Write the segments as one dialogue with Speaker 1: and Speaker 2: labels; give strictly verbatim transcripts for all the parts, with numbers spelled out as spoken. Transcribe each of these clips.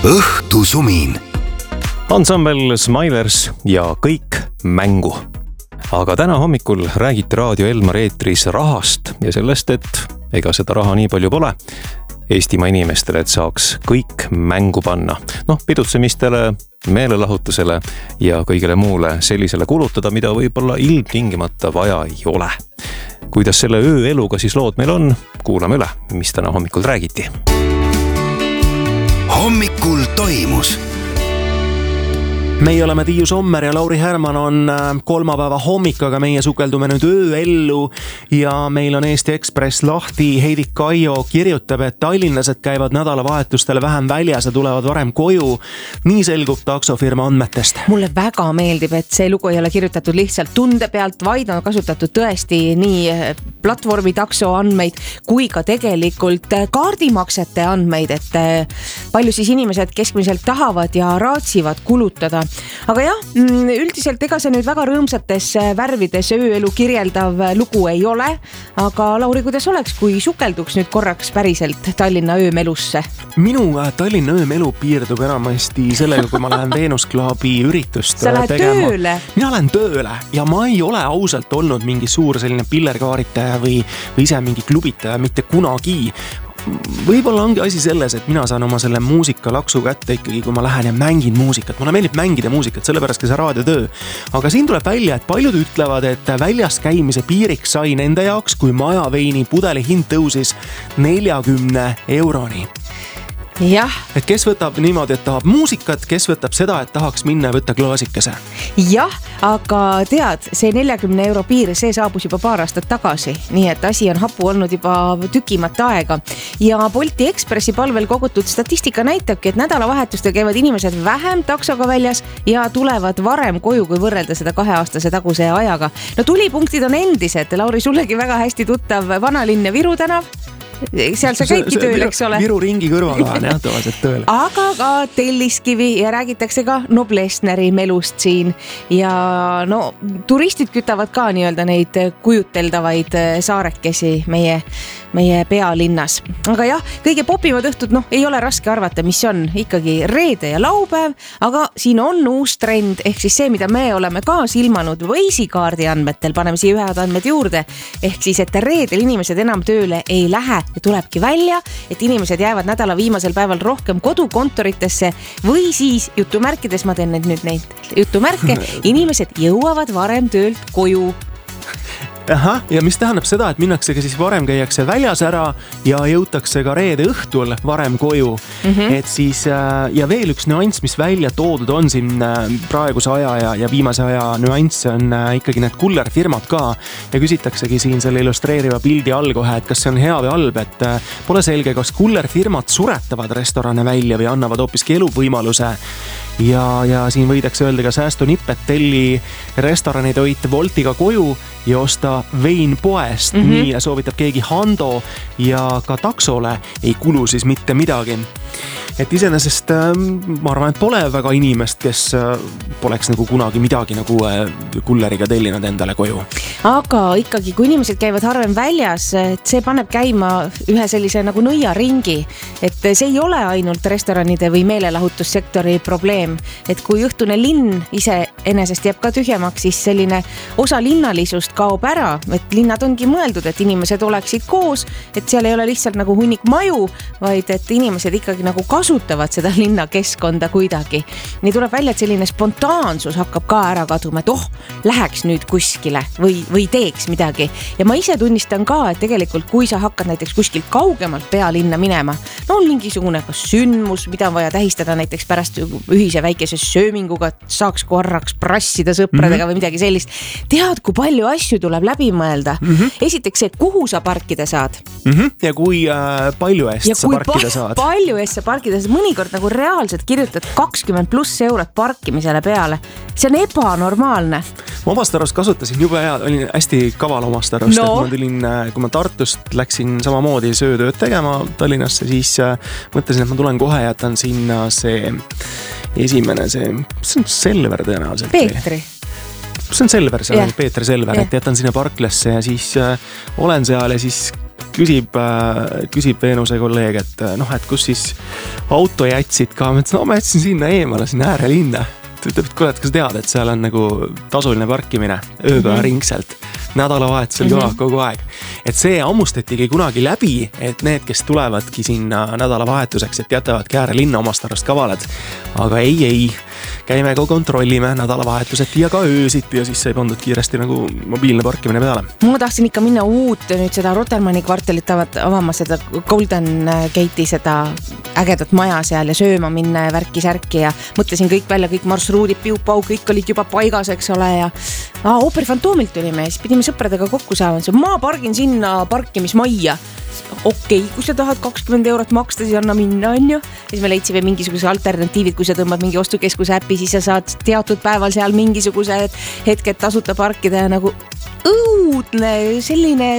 Speaker 1: õhtusumin.
Speaker 2: Ansambel Smilers ja kõik mängu. Aga täna hommikul räägiti Raadio Elmar eetris rahast ja sellest, et ega seda raha nii palju pole Eestimaa inimestele, et saaks kõik mängu panna. Noh, pidutsemistele, meelelahutusele ja kõigele muule sellisele kulutada, mida võib-olla ilmtingimata vaja ei ole. Kuidas selle ööeluga siis lood meil on, kuulame üle, mis täna hommikul räägiti.
Speaker 1: Hommikul toimus.
Speaker 3: Meie oleme Tiiu Sommer ja Lauri Härman on kolmapäeva hommik, aga meie sukeldume nüüd ööellu ja meil on Eesti Ekspress lahti. Heidi Kaio kirjutab, et tallinlased käivad nädalavahetustele vähem väljas ja tulevad varem koju. Nii selgub taksofirma andmetest.
Speaker 4: Mulle väga meeldib, et see lugu ei ole kirjutatud lihtsalt tunde pealt, vaid on kasutatud tõesti nii platvormi takso andmeid kui ka tegelikult kaardimaksete andmeid, et palju siis inimesed keskmiselt tahavad ja raatsivad kulutada. Aga jah, üldiselt ega see nüüd väga rõõmsates värvides ööelu kirjeldav lugu ei ole, aga Lauri, kuidas oleks, kui sukelduks nüüd korraks päriselt Tallinna öömelusse?
Speaker 3: Minu Tallinna öömelu piirdub enamasti sellega, kui ma lähen Venus Clubi üritust
Speaker 4: Sa lähed
Speaker 3: tegema.
Speaker 4: tööle?
Speaker 3: Mina lähen tööle ja ma ei ole ausalt olnud mingi suur selline pillerkaaritaja või, või ise mingi klubitaja mitte kunagi. Võib-olla ongi asi selles, et mina saan oma selle muusika laksu kätte ikkagi, kui ma lähen ja mängin muusikat. Mulle meeldib mängida muusikat, sellepärast ka see raadiotöö. Aga siin tuleb välja, et paljud ütlevad, et väljas käimise piiriks sai nende jaoks, kui majaveini pudeli hind tõusis neljakümne euroni.
Speaker 4: Jah.
Speaker 3: Et kes võtab niimoodi, et tahab muusikat, kes võtab seda, et tahaks minna ja võtta klaasikese.
Speaker 4: Jah, aga tead, see neljakümne euro piir, see saabus juba paar aastat tagasi, nii et asi on hapu olnud juba tükimat aega. Ja Bolti Ekspressi palvel kogutud statistika näitabki, et nädalavahetustel käivad inimesed vähem taksoga väljas ja tulevad varem koju, kui võrrelda seda kaheaastase taguse ajaga. No tulipunktid on endised, Lauri, sullegi väga hästi tuttav Vanalinn ja Viru tänav. Seal sa käidki tööl, eks ole?
Speaker 3: Viru ringi kõrval olen jah, tavaliselt tööl.
Speaker 4: Aga ka Telliskivi ja räägitakse ka Noblessneri melust siin. Ja no, turistid kütavad ka nii-öelda neid kujuteldavaid saarekesi meie, meie pealinnas. Aga jah, kõige popimad õhtud, noh, ei ole raske arvata, mis on ikkagi reede ja laupäev, aga siin on uus trend, ehk siis see, mida me oleme ka silmanud Võisikaardi andmetel, paneme siia ühed andmed juurde, ehk siis, et reedel inimesed enam tööle ei lähe ja tulebki välja, et inimesed jäävad nädala viimasel päeval rohkem kodukontoritesse või siis jutumärkides, ma teen nüüd neid jutumärke, inimesed jõuavad varem töölt koju.
Speaker 3: Aha, ja mis tähendab seda, et minnaksegi siis varem käiakse väljas ära ja jõutakse ka reede õhtul varem koju. Mm-hmm. Et siis, ja veel üks nüanss, mis välja toodud on siin praeguse aja ja, ja viimase aja nüanss on ikkagi need kullerfirmad ka ja küsitaksegi siin selle illustreeriva pildi all kohe, et kas see on hea või halb, et pole selge, kas kullerfirmad suretavad restorane välja või annavad hoopiski eluvõimaluse. Ja, ja siin võidakse öelda ka säästunippet, telli restoranitoit Voltiga koju ja osta vein poest, mm-hmm. nii ja soovitab keegi Hando ja ka taksole ei kulu siis mitte midagi. Et iseenesest ma arvan, et pole väga inimest, kes poleks nagu kunagi midagi nagu kulleriga tellinud endale koju.
Speaker 4: Aga ikkagi, kui inimesed käivad harvem väljas, et see paneb käima ühe sellise nagu nõiaringi, et see ei ole ainult restoranide või meelelahutussektori probleem, et kui õhtune linn ise enesest jääb ka tühjemaks, siis selline osa linnalisust kaob ära, et linnad ongi mõeldud, et inimesed oleksid koos, et seal ei ole lihtsalt nagu hunnik maju, vaid et inimesed ikkagi nagu kasutavad seda linnakeskkonda kuidagi. Nii tuleb välja, et selline spontaansus hakkab ka ära kaduma, et oh, läheks nüüd kuskile või, või teeks midagi. Ja ma ise tunnistan ka, et tegelikult kui sa hakkad näiteks kuskilt kaugemalt pealinna minema, no on mingisugune ka sündmus, mida on vaja tähistada näiteks pärast ühise väikese sööminguga, et saaks korraks prassida sõpradega mm-hmm. või midagi sellist. Tead, kui palju asju tuleb läbi mõelda. Mm-hmm. Esiteks see, kuhu sa parkida saad.
Speaker 3: Mm-hmm. Ja kui äh, palju eest ja sa parkida pa- saad.
Speaker 4: Palju eest sa parkida saad. Mõnikord nagu reaalselt kirjutad kakskümmend pluss eurot parkimisele peale. See on ebanormaalne.
Speaker 3: Ma omast arvast kasutasin juba hea, olin hästi kaval omast arvast, no. Et ma tulin, kui ma Tartust läksin samamoodi söötööd tegema Tallinnasse, siis äh, mõtlesin, et ma tulen kohe ja jätan sinna see esimene, see, see on Selver tõenäoliselt.
Speaker 4: Peetri.
Speaker 3: See on Selver, see
Speaker 4: yeah.
Speaker 3: on Peeter Selver, yeah. Et jätan sinna parklasse ja siis äh, olen seal ja siis küsib, küsib Veenuse kolleeg, et noh, et kus siis auto jätsid ka, ma ütlesin, no ma jätsin sinna eemale, sinna äärelinna. Ta ütleb, et kuule, et kas tead, et seal on nagu tasuline parkimine ööpäeva mm-hmm. ringselt, nädalavahetusel mm-hmm. kogu aeg. Et see ammustatigi kunagi läbi, et need, kes tulevadki sinna nädalavahetuseks, et jätavadki äärelinna omast arvast kavalad. Aga ei, ei, käime ka kontrollime nädalavahetuset ja ka öösiti ja siis sai pandud kiiresti nagu mobiilne parkimine peale.
Speaker 4: Ma tahtsin ikka minna uut nüüd seda Rotermanni kvartalit avama seda Golden Gate'i seda ägedat maja seal ja sööma minna ja värki särki ja mõtlesin kõik välja, kõik marsruudid, piupau, kõik olid juba paigas, eks ole ja aa, Operi Fantoomilt tulime ja siis pidime sõpradega kokku saama, ma pargin sinna parkimismajja. Okei, kui sa tahad kakskümmend eurot maksta, siis anna minna, on ju. Siis me leidsime mingisuguse alternatiivid, kui sa tõmbad mingi ostukeskuse äppi, siis sa saad teatud päeval seal mingisuguse hetked tasuta parkida ja nagu õudne, selline...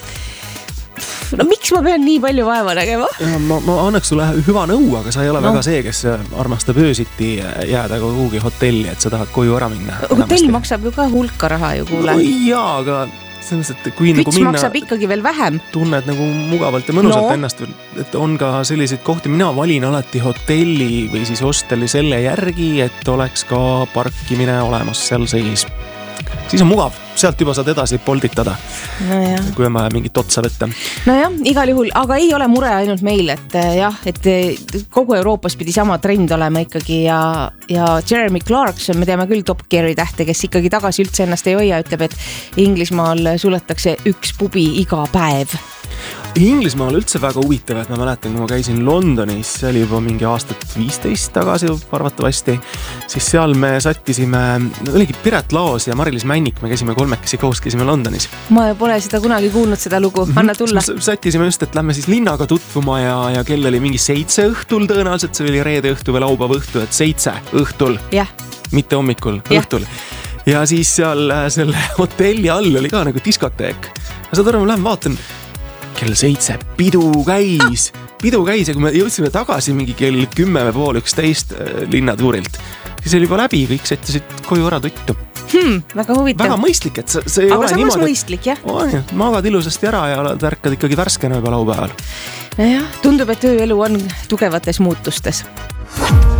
Speaker 4: No miks ma pean nii palju vaeva nägema?
Speaker 3: Ma, ma annaks sulle hüva nõu, aga sa ei ole no. väga see, kes armastab öösiti jääda kuhugi hotelli, et sa tahad koju ära minna.
Speaker 4: Hotell enamasti. Maksab ju ka hulka raha ju kuule.
Speaker 3: No jaa, aga selles, et kui
Speaker 4: Küts
Speaker 3: nagu minna...
Speaker 4: maksab ikkagi veel vähem.
Speaker 3: Tunned nagu mugavalt ja mõnusalt no. ennast veel, et on ka selliseid kohti, mina valin alati hotelli või siis hosteli selle järgi, et oleks ka parkimine olemas seal seis. Siis on mugav, sealt juba saad edasi polditada, no kui on vaja mingit otsa võtta.
Speaker 4: No jah, igal juhul, aga ei ole mure ainult meil, et jah, et kogu Euroopas pidi sama trend olema ikkagi ja, ja Jeremy Clarkson, me teame küll Top Geari tähte, kes ikkagi tagasi üldse ennast ei hoia, ütleb, et Inglismaal suletakse üks pubi iga päev.
Speaker 3: Inglismaal üldse väga huvitav, et ma mäletan, kui ma käisin Londonis, see oli juba mingi aastat viisteist tagasi arvatavasti, siis seal me sattisime, oligi Piret Laos ja Mari-Liis Männik, me käisime kolmekesi koos, käisime Londonis.
Speaker 4: Ma pole seda kunagi kuulnud seda lugu, anna tulla.
Speaker 3: Sattisime just, et lähme siis linnaga tutvuma ja, ja kell oli mingi seitse õhtul tõenäoliselt, see oli reede õhtu või laupäeva õhtu, et seitse õhtul,
Speaker 4: yeah.
Speaker 3: mitte hommikul,
Speaker 4: yeah.
Speaker 3: õhtul. Ja siis seal selle hotelli all oli ka nagu diskoteek. Ja saad aru, ma lähen vaatan, kell seitse pidu käis, pidu käis ja kui me jõudsime tagasi mingi kell kümme või pool üksteist linnatuurilt, siis oli juba läbi, kõik sättisid koju ära tuttu.
Speaker 4: Hmm, väga huvitav.
Speaker 3: Väga mõistlik, et see ei
Speaker 4: aga
Speaker 3: ole
Speaker 4: samas
Speaker 3: niimoodi.
Speaker 4: mõistlik, jah?
Speaker 3: On, jah, magad ilusasti ära ja tärkad ikkagi värskena juba laupäeval.
Speaker 4: Ja, tundub, et ööelu on tugevates muutustes.